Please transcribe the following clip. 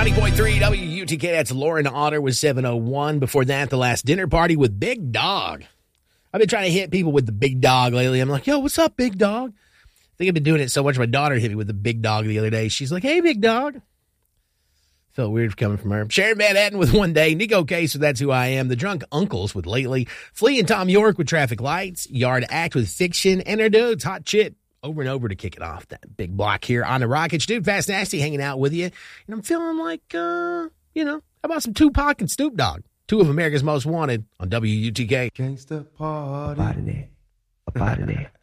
90.3 WUTK, that's Lauren Otter with 701. Before that, The Last Dinner Party with Big Dog. I've been trying to hit people with the big dog lately. I'm like, yo, what's up, big dog? I think I've been doing it so much, my daughter hit me with the big dog the other day. She's like, hey, big dog. Felt weird coming from her. Sharon Van Etten with One Day. Nico Case with That's Who I Am. The Drunk Uncles with Lately. Flea and Tom York with Traffic Lights. Yard Act with Fiction. And our dudes, Hot Chit. Over and over to kick it off. That big block here on the Rockets. Dude, Fast Nasty hanging out with you. And I'm feeling like, how about some Tupac and Snoop Dogg? Two of America's Most Wanted on WUTK. Gangsta party. Up out of there.